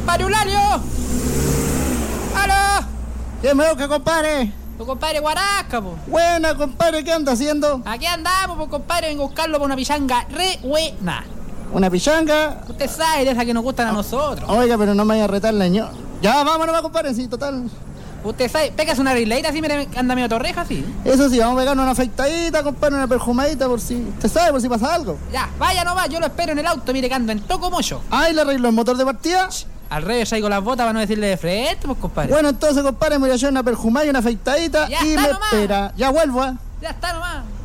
compadre Eulalio! ¡Aló! ¿Qué me busca, compadre? Tu compadre Guarasca, po. Buena, compadre, ¿qué anda haciendo? Aquí andamos, pues, compadre, vengo a buscarlo por una pichanga re buena. ¿Una pichanga? Usted sabe de esas que nos gustan a nosotros. Oiga, pero no me vaya a retar, leño. Ya, vámonos, compadre, sí, total. Usted sabe, pégase una rileita así, mire, anda medio torreja así. Eso sí, vamos a pegarnos una afeitadita, compadre, una perfumadita por si... ¿Usted sabe por si pasa algo? Ya, vaya nomás, yo lo espero en el auto, mire que ando en Tocomocho. Ah, ¿y le arreglo el motor de partida? Al revés traigo las botas para no decirle de frente, pues, compadre. Bueno, entonces, compadre, me voy a echar una perfumada y una afeitadita Ya y está me nomás. espera. Ya vuelvo, ¿eh? Ya está nomás.